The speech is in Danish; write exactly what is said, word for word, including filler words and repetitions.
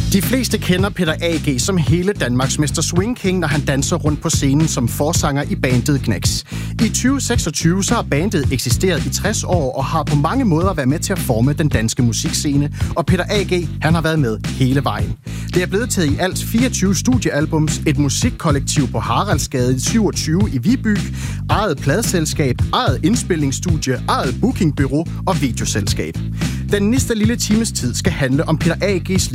De fleste kender Peter A G som hele Danmarks mester Swing King, når han danser rundt på scenen som forsanger i bandet Gnex. I tyve seksogtyve så har bandet eksisteret i tres år og har på mange måder været med til at forme den danske musikscene, og Peter A G, han har været med hele vejen. Det er blevet til i alt fireogtyve studiealbums, et musikkollektiv på Haraldsgade syvogtyve i Viby, eget pladeselskab, eget indspilningsstudie, eget bookingbureau og videoselskab. Den næste lille times tid skal handle om Peter A G's